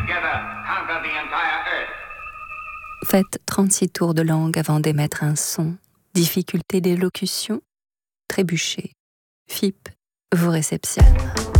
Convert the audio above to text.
Faites 36 tours de langue avant d'émettre un son. Difficulté d'élocution, trébuchez. FIP vous réceptionne.